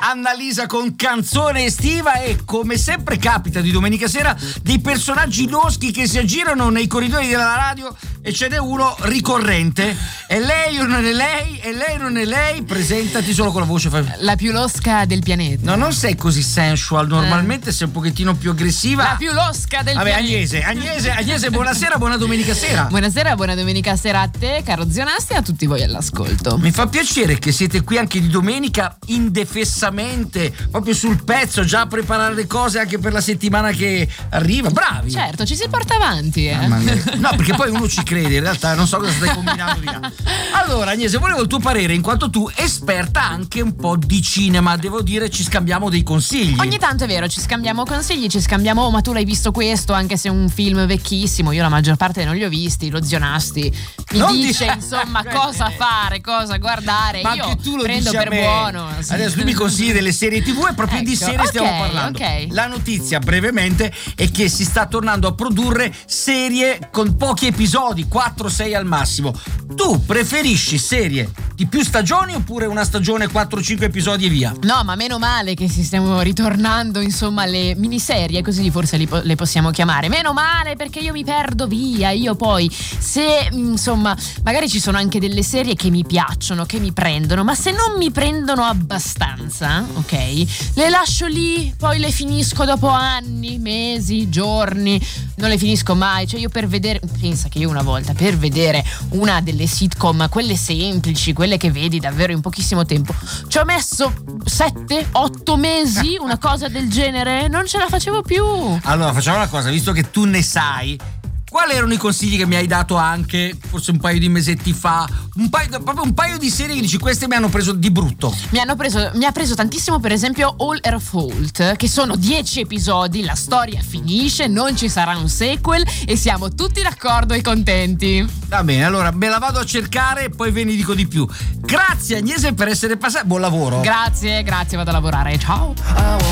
Annalisa con Canzone estiva, e come sempre capita di domenica sera dei personaggi loschi che si aggirano nei corridoi della radio, e ce n'è uno ricorrente. È lei o non è lei? È lei o non è lei? Presentati solo con la voce. La più losca del pianeta. No, non sei così sensual, normalmente sei un pochettino più aggressiva. La più losca del pianeta. Agnese, buonasera, buona domenica sera. Buonasera, buona domenica sera a te, caro Zionasti, e a tutti voi all'ascolto. Mi fa piacere che siete qui anche di domenica, indefessamente, proprio sul pezzo, già a preparare le cose anche per la settimana che arriva. Bravi! Certo, ci si porta avanti, No, perché poi uno ci crede, in realtà non so cosa stai combinando di là. Allora, Agnese, volevo il tuo parere, in quanto tu esperta anche un po' di cinema, devo dire, ci scambiamo dei consigli. Ogni tanto è vero, ci scambiamo consigli, ci scambiamo, ma tu l'hai visto questo, anche se è un film vecchissimo, io la maggior parte non li ho visti. Lo Zionasti mi dice insomma cosa fare, cosa guardare, ma io che tu lo prendo dici per buono. Adesso tu mi consigli delle serie TV, e proprio di serie stiamo parlando. La notizia brevemente è che si sta tornando a produrre serie con pochi episodi, 4-6 al massimo. Tu preferisci serie di più stagioni oppure una stagione 4-5 episodi e via? No, ma meno male che si stiamo ritornando insomma alle miniserie, così forse le possiamo chiamare. Meno male, perché io mi perdo via. Io poi, se insomma magari ci sono anche delle serie che mi piacciono, che mi prendono, ma se non mi prendono abbastanza, ok, le lascio lì, poi le finisco dopo anni, mesi, giorni, non le finisco mai. Cioè io pensa che io una volta, per vedere una delle sitcom, quelle semplici, quelle che vedi davvero in pochissimo tempo, ci ho messo 7-8 mesi, una cosa del genere, non ce la facevo più. Allora facciamo una cosa, visto che tu ne sai, quali erano i consigli che mi hai dato anche forse un paio di mesetti fa? Proprio un paio di serie che dici queste mi hanno preso di brutto. Mi ha preso tantissimo, per esempio All Her Fault, che sono 10 episodi, la storia finisce, non ci sarà un sequel e siamo tutti d'accordo e contenti. Va bene, allora me la vado a cercare e poi ve ne dico di più. Grazie Agnese per essere passata, buon lavoro. Grazie, vado a lavorare, ciao.